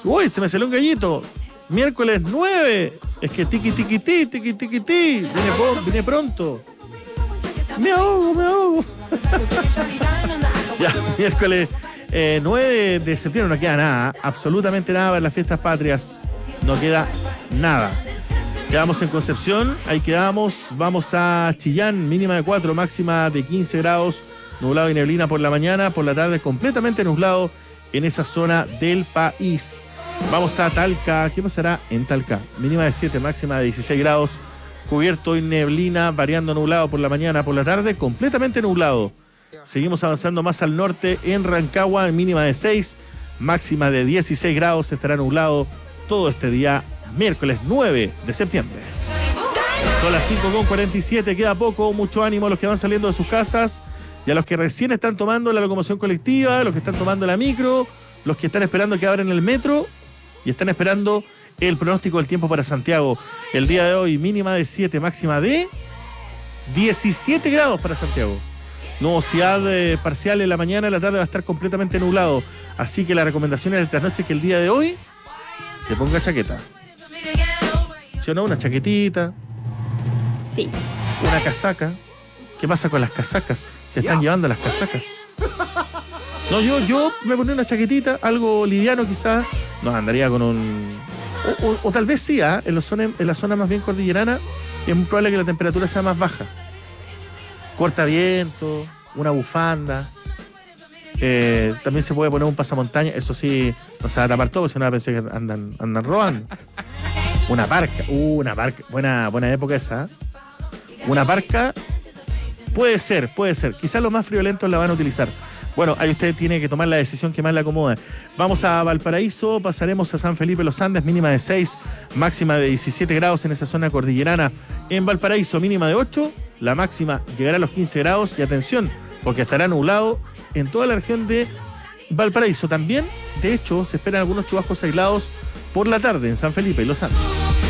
Uy, se me salió un gallito. Miércoles 9. Es que tiqui, tiqui, ti, tiqui, tiqui, ti. Vine pronto. Me ahogo. Ya, miércoles 9 de septiembre no queda nada. Absolutamente nada para las fiestas patrias. No queda nada. Quedamos en Concepción, ahí quedamos. Vamos a Chillán, mínima de 4, máxima de 15 grados. Nublado y neblina por la mañana, por la tarde completamente nublado en esa zona del país. Vamos a Talca. ¿Qué pasará en Talca? Mínima de 7, máxima de 16 grados. Cubierto y neblina, variando nublado por la mañana, por la tarde completamente nublado. Seguimos avanzando más al norte en Rancagua, mínima de 6, máxima de 16 grados. Estará nublado todo este día, miércoles 9 de septiembre. Son las 5:47, queda poco. Mucho ánimo a los que van saliendo de sus casas y a los que recién están tomando la locomoción colectiva, los que están tomando la micro, los que están esperando que abran el metro y están esperando el pronóstico del tiempo para Santiago. El día de hoy, mínima de 7, máxima de 17 grados para Santiago. Nubosidad parcial en la mañana, en la tarde va a estar completamente nublado. Así que la recomendación en el trasnoche es que el día de hoy se ponga chaqueta. ¿Sí o no? Una chaquetita. Sí. Una casaca. ¿Qué pasa con las casacas? Se están llevando las casacas. No, yo me pondría una chaquetita, algo liviano quizás. No, andaría con un... O tal vez sí, en la zona más bien cordillerana es muy probable que la temperatura sea más baja. Cortaviento, una bufanda. También se puede poner un pasamontaña. Eso sí, no se va a tapar todo, si no pensé que andan robando. Una parca. Buena época esa. Una parca puede ser. Quizás los más friolentos la van a utilizar. Bueno, ahí usted tiene que tomar la decisión que más le acomoda. Vamos a Valparaíso, pasaremos a San Felipe Los Andes, mínima de 6, máxima de 17 grados en esa zona cordillerana. En Valparaíso, mínima de 8, la máxima llegará a los 15 grados. Y atención, porque estará nublado en toda la región de Valparaíso. También, de hecho, se esperan algunos chubascos aislados por la tarde en San Felipe y Los Andes.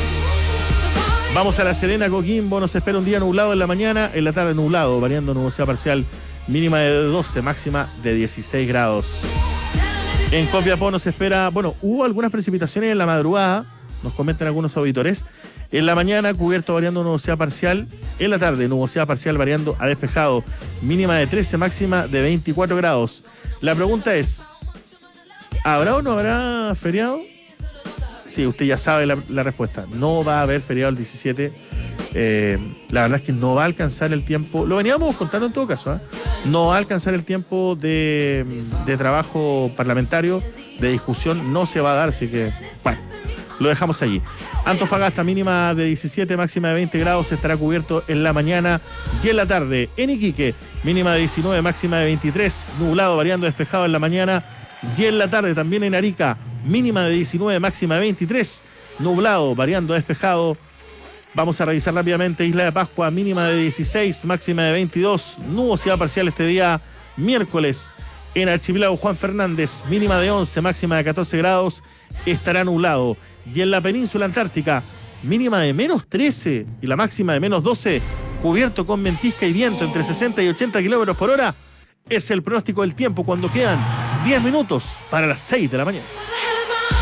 Vamos a La Serena, Coquimbo, nos espera un día nublado en la mañana, en la tarde nublado, variando nubosidad parcial, mínima de 12, máxima de 16 grados. En Copiapó nos espera, hubo algunas precipitaciones en la madrugada, nos comentan algunos auditores. En la mañana, cubierto variando nubosidad parcial. En la tarde, nubosidad parcial variando a despejado, mínima de 13, máxima de 24 grados. La pregunta es, ¿habrá o no habrá feriado? Sí, usted ya sabe la respuesta. No va a haber feriado el 17. La verdad es que no va a alcanzar el tiempo. Lo veníamos contando en todo caso. No va a alcanzar el tiempo de trabajo parlamentario, de discusión. No se va a dar, así que, bueno, lo dejamos allí. Antofagasta, mínima de 17, máxima de 20 grados. Estará cubierto en la mañana y en la tarde. En Iquique, mínima de 19, máxima de 23. Nublado, variando despejado en la mañana y en la tarde. También en Arica, mínima de 19, máxima de 23, nublado, variando despejado. Vamos a revisar rápidamente Isla de Pascua, mínima de 16, máxima de 22, nubosidad parcial este día miércoles. En Archipiélago Juan Fernández, mínima de 11, máxima de 14 grados, estará nublado. Y en la península antártica, mínima de menos 13 y la máxima de menos 12, cubierto con ventisca y viento entre 60 y 80 kilómetros por hora. Es el pronóstico del tiempo cuando quedan 10 minutos para las 6 de la mañana.